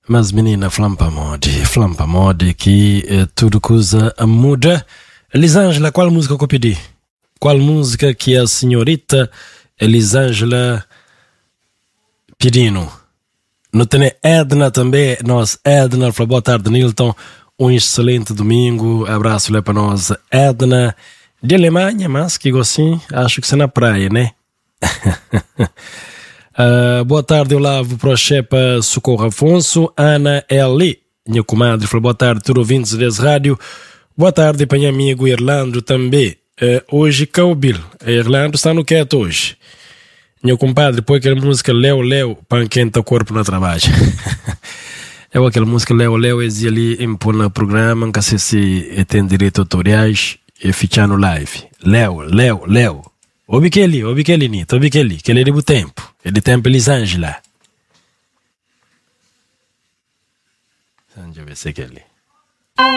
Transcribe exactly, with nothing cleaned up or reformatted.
Mas menina, flampa mode, flampa mode que eh, tudo coisa muda. Elisângela, qual música que eu pedi? Qual música que a senhorita Elisângela pedindo? Não tem Edna também, nós, Edna, falou boa tarde Nilton, um excelente domingo, abraço lá para nós, Edna, de Alemanha, mas que assim, acho que você é na praia, né? Uh, boa tarde, eu lavo para o Chepa Socorro Afonso, Ana Eli, minha comadre, falou boa tarde, tudo ouvintes desse rádio. Boa tarde para meu amigo Irlando também. Uh, hoje, Caubil, Irlando está no quieto hoje. Meu compadre, põe aquela música Leo Leo para quentar o corpo no trabalho. É aquela música Leo Leo, eles ali impõem no programa, não sei se tem direito tutoriais e ficar no live. Leo, Leo, Leo. Ouve que ali, ouve que ali, Nito, ouve que ali, que ele é do tempo. É de tempo Elisângela. Deixa eu ver se é que ali.